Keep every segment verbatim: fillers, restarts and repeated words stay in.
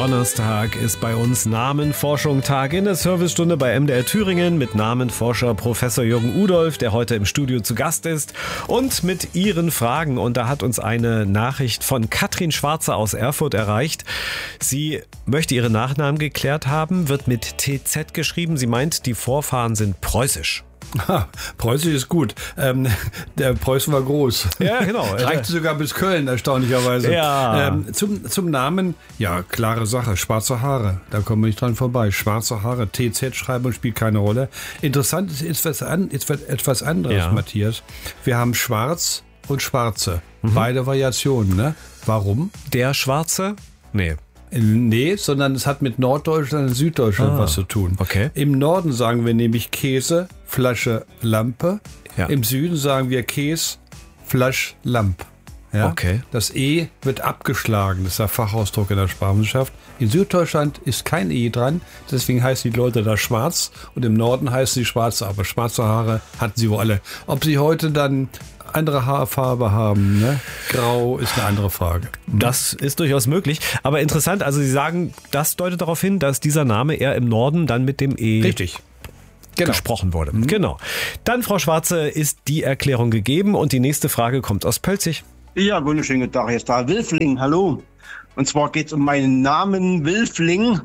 Donnerstag ist bei uns Namenforschung-Tag in der Servicestunde bei M D R Thüringen mit Namenforscher Professor Jürgen Udolph, der heute im Studio zu Gast ist, und mit Ihren Fragen. Und da hat uns eine Nachricht von Katrin Schwarze aus Erfurt erreicht. Sie möchte ihre Nachnamen geklärt haben, wird mit T Z geschrieben. Sie meint, die Vorfahren sind preußisch. Ha, Preußisch ist gut. Ähm, der Preußen war groß. Ja, genau. Reichte sogar bis Köln, erstaunlicherweise. Ja. Ähm, zum, zum Namen, ja, klare Sache. Schwarze Haare, da kommen wir nicht dran vorbei. Schwarze Haare, T Z schreiben und spielt keine Rolle. Interessant ist etwas, an, etwas anderes, ja. Matthias. Wir haben Schwarz und Schwarze. Mhm. Beide Variationen, ne? Warum? Der Schwarze? Nee. Nee, sondern es hat mit Norddeutschland und Süddeutschland ah, was zu tun. Okay. Im Norden sagen wir nämlich Käse, Flasche, Lampe. Ja. Im Süden sagen wir Käse, Flasch, Lamp. Ja? Okay. Das E wird abgeschlagen, das ist der Fachausdruck in der Sprachwissenschaft. In Süddeutschland ist kein E dran, deswegen heißen die Leute da schwarz und im Norden heißen sie schwarze, aber schwarze Haare hatten sie wohl alle. Ob sie heute dann andere Haarfarbe haben, ne? Grau ist eine andere Frage. Das ist durchaus möglich. Aber interessant, also Sie sagen, das deutet darauf hin, dass dieser Name eher im Norden dann mit dem E Richtig. Genau. gesprochen wurde. Mhm. Genau. Dann, Frau Schwarze, ist die Erklärung gegeben und die nächste Frage kommt aus Pölzig. Ja, wunderschönen guten Tag, hier ist da Wilfling, hallo. Und zwar geht es um meinen Namen Wilfling.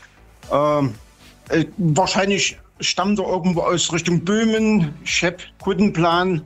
Ähm, äh, wahrscheinlich stammt er irgendwo aus Richtung Böhmen, Schepp, Kuttenplan.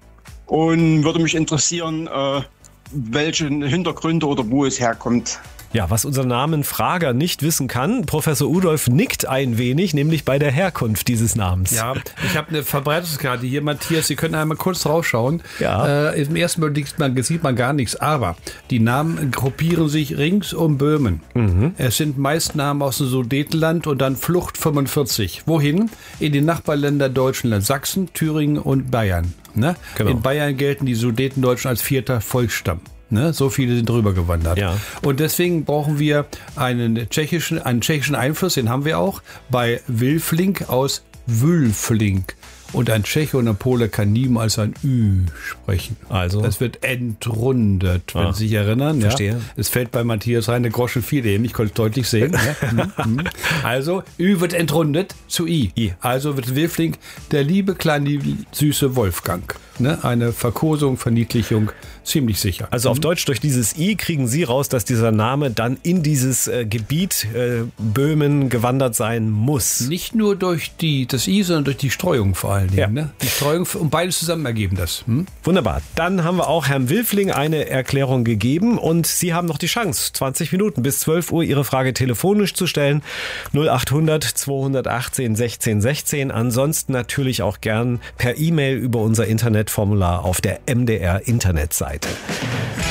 Und würde mich interessieren, äh, welche Hintergründe oder wo es herkommt. Ja, was unser Namenfrager nicht wissen kann, Professor Udolph nickt ein wenig, nämlich bei der Herkunft dieses Namens. Ja, ich habe eine Verbreitungskarte hier, Matthias, Sie können einmal kurz rausschauen. Ja. Äh, Im ersten Mal sieht man gar nichts, aber die Namen gruppieren sich rings um Böhmen. Mhm. Es sind meist Namen aus dem Sudetenland und dann Flucht fünfundvierzig. Wohin? In die Nachbarländer Deutschland, Sachsen, Thüringen und Bayern. Ne? Genau. In Bayern gelten die Sudetendeutschen als vierter Volksstamm. Ne, so viele sind drüber gewandert. Ja. Und deswegen brauchen wir einen tschechischen, einen tschechischen Einfluss, den haben wir auch, bei Wilfling aus Wülfling. Und ein Tscheche und ein Pole kann niemals ein Ü sprechen. Also? Das wird entrundet, wenn ah, Sie sich erinnern. Verstehe. Ja? Es fällt bei Matthias rein, der Groschen fiel eben, ich konnte es deutlich sehen. Ja? Also, Ü wird entrundet zu I. I. Also wird Wilfling der liebe, kleine, süße Wolfgang. Ne? Eine Verkosung, Verniedlichung, ziemlich sicher. Also auf Deutsch, durch dieses I kriegen Sie raus, dass dieser Name dann in dieses äh, Gebiet äh, Böhmen gewandert sein muss. Nicht nur durch die, das I, sondern durch die Streuung vor allen Dingen. Ja. Ne? Die Streuung und beides zusammen ergeben das. Hm? Wunderbar. Dann haben wir auch Herrn Wilfling eine Erklärung gegeben und Sie haben noch die Chance, zwanzig Minuten bis zwölf Uhr Ihre Frage telefonisch zu stellen. null achthundert zweihundertachtzehn sechzehn sechzehn. Ansonsten natürlich auch gern per E-Mail über unser Internetformular auf der M D R Internetseite.